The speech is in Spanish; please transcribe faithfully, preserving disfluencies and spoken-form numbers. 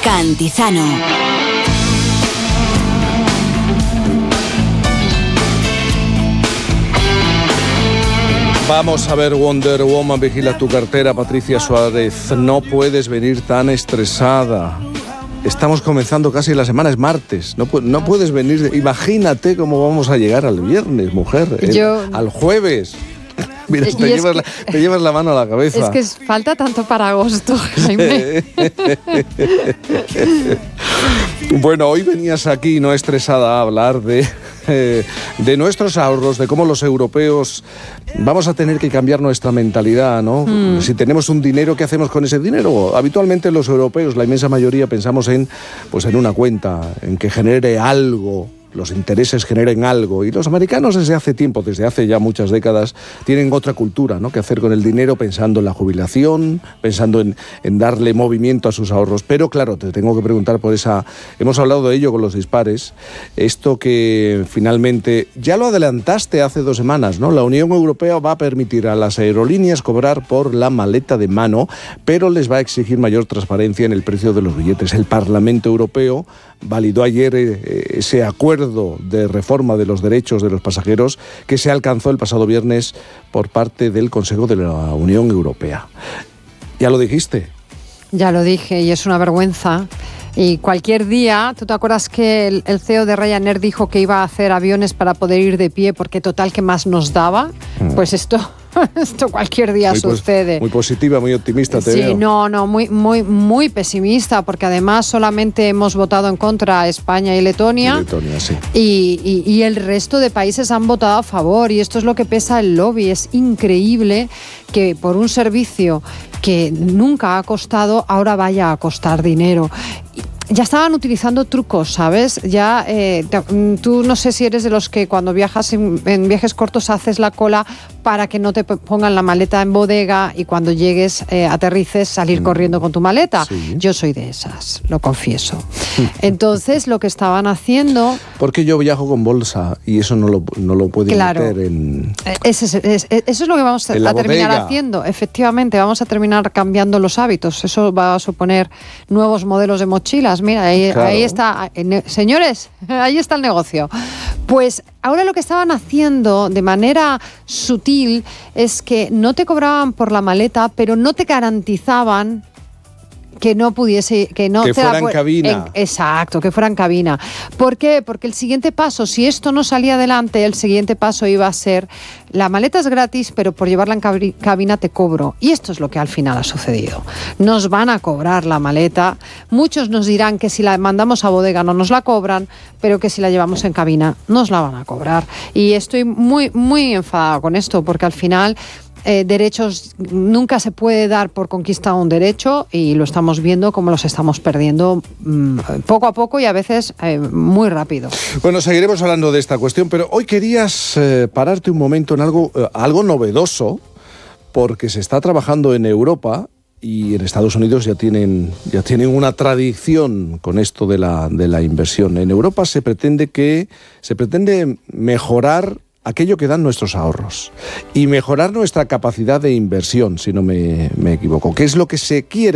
Cantizano. Vamos a ver Wonder Woman, vigila tu cartera, Patricia Suárez. No puedes venir tan estresada. Estamos comenzando casi la semana, es martes. No, no puedes venir. Imagínate cómo vamos a llegar al viernes, mujer. El, Yo... Al jueves. Mira, te llevas, que, la, te llevas la mano a la cabeza. Es que es, falta tanto para agosto, Jaime. Bueno, hoy venías aquí, no estresada, a hablar de, eh, de nuestros ahorros, de cómo los europeos vamos a tener que cambiar nuestra mentalidad, ¿no? Mm. Si tenemos un dinero, ¿qué hacemos con ese dinero? Habitualmente los europeos, la inmensa mayoría, pensamos en, pues en una cuenta, en que genere algo. Los intereses generen algo. Y los americanos desde hace tiempo, desde hace ya muchas décadas, tienen otra cultura, ¿no?, que hacer con el dinero, pensando en la jubilación, pensando en, en darle movimiento a sus ahorros. Pero claro, te tengo que preguntar por esa... Hemos hablado de ello con los dispares. Esto que finalmente... Ya lo adelantaste hace dos semanas, ¿no? La Unión Europea va a permitir a las aerolíneas cobrar por la maleta de mano, pero les va a exigir mayor transparencia en el precio de los billetes. El Parlamento Europeo validó ayer eh, ese acuerdo de reforma de los derechos de los pasajeros que se alcanzó el pasado viernes por parte del Consejo de la Unión Europea. ¿Ya lo dijiste? Ya lo dije y es una vergüenza. Y cualquier día, ¿tú te acuerdas que el, el C E O de Ryanair dijo que iba a hacer aviones para poder ir de pie porque total que más nos daba? Mm. Pues esto... Esto cualquier día muy sucede. Pos- muy positiva, muy optimista te sí, veo. Sí, no, no, muy, muy, muy pesimista, porque además solamente hemos votado en contra España y Letonia. Y Letonia, sí. Y, y, y el resto de países han votado a favor, y esto es lo que pesa el lobby. Es increíble que por un servicio que nunca ha costado, ahora vaya a costar dinero. Ya estaban utilizando trucos, ¿sabes? Ya, eh, tú no sé si eres de los que cuando viajas en, en viajes cortos haces la cola para que no te pongan la maleta en bodega y cuando llegues, eh, aterrices, salir mm. corriendo con tu maleta. Sí. Yo soy de esas, lo confieso. Entonces, lo que estaban haciendo... Porque yo viajo con bolsa y eso no lo, no lo pueden claro, meter en... Es, es, es, eso es lo que vamos a, a terminar haciendo. Efectivamente, vamos a terminar cambiando los hábitos. Eso va a suponer nuevos modelos de mochilas. Mira, ahí, claro. ahí está, señores, ahí está el negocio. Pues ahora lo que estaban haciendo de manera sutil es que no te cobraban por la maleta, pero no te garantizaban que no pudiese, que no que te fuera en la, cabina. En, exacto, que fuera en cabina. ¿Por qué? Porque el siguiente paso, si esto no salía adelante, el siguiente paso iba a ser: la maleta es gratis, pero por llevarla en cabi- cabina te cobro. Y esto es lo que al final ha sucedido. Nos van a cobrar la maleta. Muchos nos dirán que si la mandamos a bodega no nos la cobran, pero que si la llevamos en cabina nos la van a cobrar. Y estoy muy, muy enfadada con esto, porque al final... Eh, derechos, nunca se puede dar por conquistado un derecho y lo estamos viendo como los estamos perdiendo mmm, poco a poco y a veces eh, muy rápido. Bueno, seguiremos hablando de esta cuestión, pero hoy querías eh, pararte un momento en algo, eh, algo novedoso, porque se está trabajando en Europa y en Estados Unidos ya tienen, ya tienen una tradición con esto de la, de la inversión. En Europa se pretende que se pretende mejorar aquello que dan nuestros ahorros y mejorar nuestra capacidad de inversión, si no me, me equivoco. ¿Qué es lo que se quiere?